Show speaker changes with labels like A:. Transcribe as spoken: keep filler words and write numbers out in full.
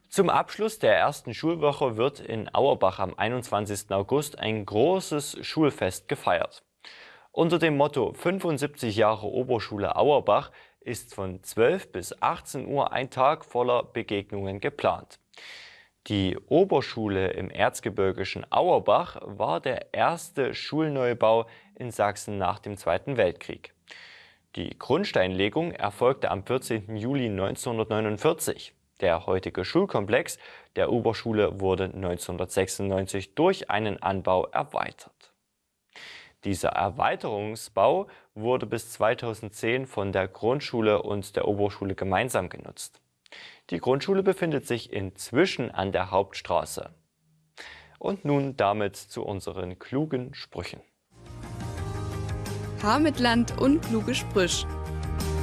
A: Zum Abschluss der ersten Schulwoche wird in Auerbach am einundzwanzigsten August ein großes Schulfest gefeiert. Unter dem Motto fünfundsiebzig Jahre Oberschule Auerbach ist von zwölf bis achtzehn Uhr ein Tag voller Begegnungen geplant. Die Oberschule im erzgebirgischen Auerbach war der erste Schulneubau in Sachsen nach dem Zweiten Weltkrieg. Die Grundsteinlegung erfolgte am vierzehnten Juli neunzehnhundertneunundvierzig. Der heutige Schulkomplex der Oberschule wurde neunzehnhundertsechsundneunzig durch einen Anbau erweitert. Dieser Erweiterungsbau wurde bis zweitausendzehn von der Grundschule und der Oberschule gemeinsam genutzt. Die Grundschule befindet sich inzwischen an der Hauptstraße. Und nun damit zu unseren klugen Sprüchen.
B: Haar mit Land und kluge Sprüche.